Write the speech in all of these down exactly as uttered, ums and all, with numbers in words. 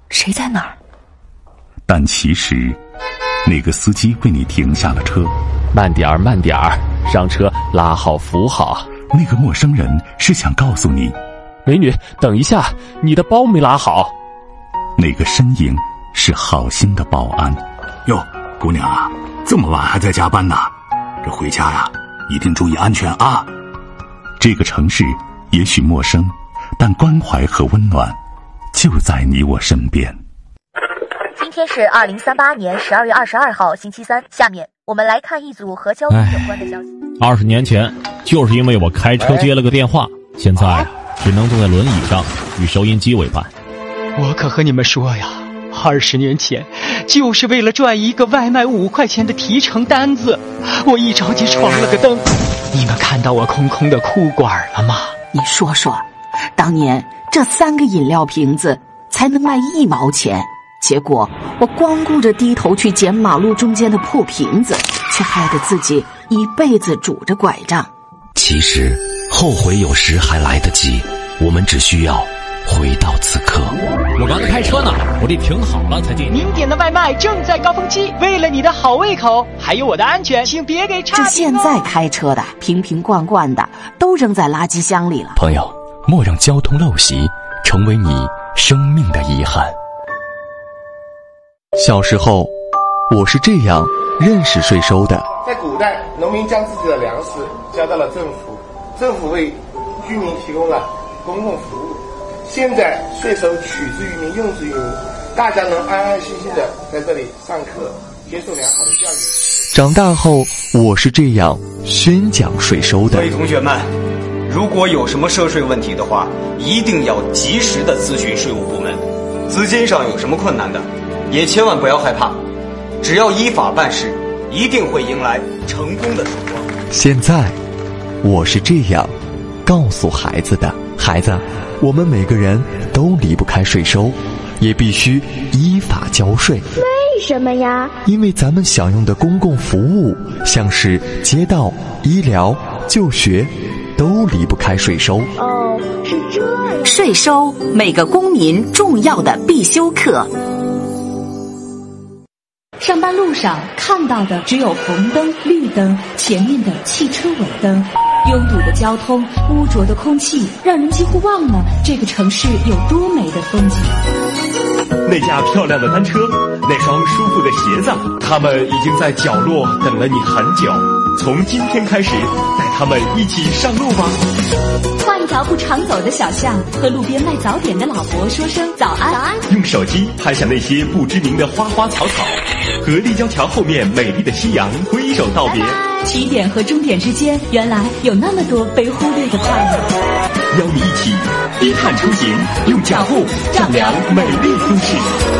谁在哪儿？ 但其实那个司机为你停下了车。 慢点儿慢点儿，上车拉好扶好。 那个陌生人是想告诉你， 美女等一下，你的包没拉好。 那个身影是好心的保安。 哟，姑娘啊，这么晚还在加班呢，这回家呀一定注意安全啊。 这个城市也许陌生，但关怀和温暖就在你我身边。 今天是二零三八年十二月二十二号星期三，下面我们来看一组和交通有关的消息。 二十年前，就是因为我开车接了个电话，现在只能坐在轮椅上与收音机为伴。 我可和你们说呀，二十年前就是为了赚一个外卖五块钱的提成单子，我一着急闯了个灯。你们看到我空空的裤管了吗？ 你说说，当年这三个饮料瓶子才能卖一毛钱，结果我光顾着低头去捡马路中间的破瓶子，却害得自己一辈子拄着拐杖。 其实后悔有时还来得及，我们只需要回到此刻。 我刚才开车呢，我得停好了才进。 您点的外卖正在高峰期，为了你的好胃口还有我的安全，请别给差评哦。 这现在开车的瓶瓶罐罐的都扔在垃圾箱里了。 朋友，莫让交通陋习成为你生命的遗憾。 小时候我是这样认识税收的。 在古代，农民将自己的粮食交到了政府，政府为居民提供了公共服务。现在税收取之于民，用之于民，大家能安安心心的在这里上课，接受良好的教育。 长大后我是这样宣讲税收的。 各位同学们，如果有什么涉税问题的话，一定要及时的咨询税务部门。资金上有什么困难的，也千万不要害怕，只要依法办事，一定会迎来成功的曙光。 现在我是这样告诉孩子的。孩子，我们每个人都离不开税收，也必须依法交税。 为什么呀？ 因为咱们享用的公共服务，像是街道、医疗、就学，都离不开税收。 哦，是这样。 税收，每个公民重要的必修课。 上班路上看到的只有红灯、绿灯，前面的汽车尾灯。拥堵的交通，污浊的空气，让人几乎忘了这个城市有多美的风景。 那架漂亮的单车，那双舒服的鞋子，他们已经在角落等了你很久。从今天开始，带他们一起上路吧。 换一条不常走的小巷，和路边卖早点的老伯说声早安。早安。 用手机拍下那些不知名的花花草草，和立交桥后面美丽的夕阳挥手道别。 起点和终点之间，原来有那么多被忽略的快乐。 邀你一起低碳出行，用脚步丈量美丽都市。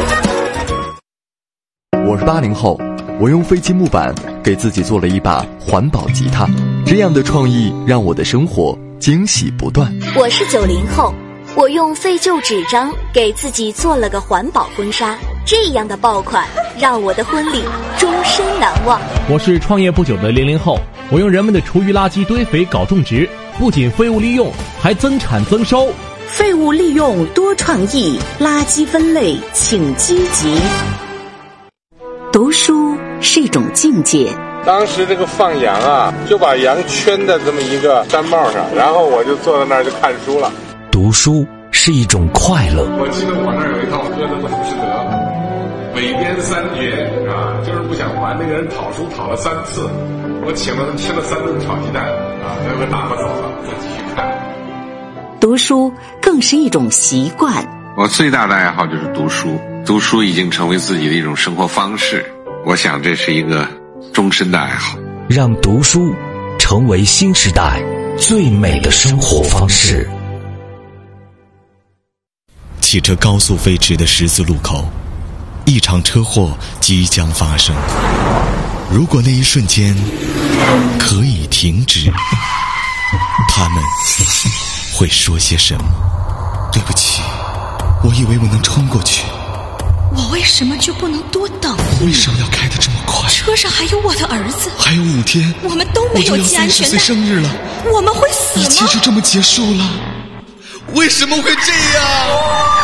我是八零后，我用废弃木板给自己做了一把环保吉他，这样的创意让我的生活惊喜不断。 我是九零后，我用废旧纸张给自己做了个环保婚纱，这样的爆款让我的婚礼终身难忘。 我是创业不久的零零后，我用人们的厨余垃圾堆肥搞种植，不仅废物利用，还增产增收。 废物利用多创意，垃圾分类请积极。读书是一种境界。 当时这个放羊啊，就把羊圈在这么一个山帽上，然后我就坐在那儿就看书了。 读书是一种快乐。 我记得我那儿有一套歌的《浮士德》，每编三绝啊，就是不想还。那个人讨书讨了三次，我请了他吃了三顿炒鸡蛋啊，最后打发走了，再继续看。 读书更是一种习惯。 我最大的爱好就是读书，读书已经成为自己的一种生活方式。我想这是一个终身的爱好。 让读书成为新时代最美的生活方式。 汽车高速飞驰的十字路口，一场车祸即将发生。如果那一瞬间可以停止，他们会说些什么？对不起，我以为我能冲过去。 我为什么就不能多等？ 为什么要开得这么快？ 车上还有我的儿子， 还有五天， 我们都没有系安全带。 我就要三十岁生日了， 我们会死吗？ 一切就这么结束了？为什么会这样？